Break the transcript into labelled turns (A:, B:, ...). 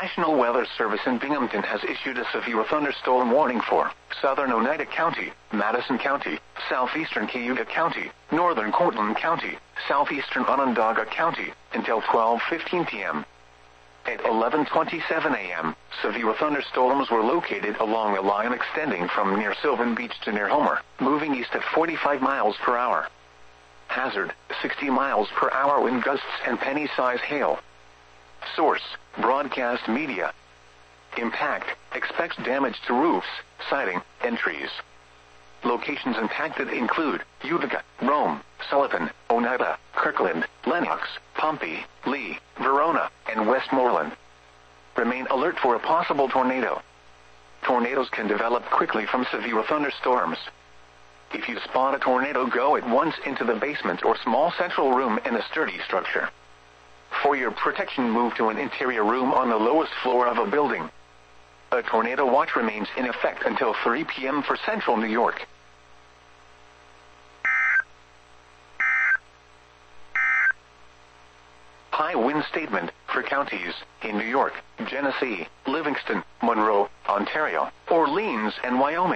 A: National Weather Service in Binghamton has issued a severe thunderstorm warning for southern Oneida County, Madison County, southeastern Cayuga County, northern Cortland County, southeastern Onondaga County, until 12:15 p.m. At 11:27 a.m., severe thunderstorms were located along a line extending from near Sylvan Beach to near Homer, moving east at 45 miles per hour. Hazard, 60 miles per hour wind gusts and penny-size hail. Source, broadcast media. Impact, expects damage to roofs, siding, and trees. Locations impacted include Utica, Rome, Sullivan, Oneida, Kirkland, Lenox, Pompey, Lee, Verona, and Westmoreland. Remain alert for a possible tornado. Tornadoes can develop quickly from severe thunderstorms. If you spot a tornado, go at once into the basement or small central room in a sturdy structure. For your protection, move to an interior room on the lowest floor of a building. A tornado watch remains in effect until 3 p.m. for central New York. High wind statement for counties in New York, Genesee, Livingston, Monroe, Ontario, Orleans, and Wyoming.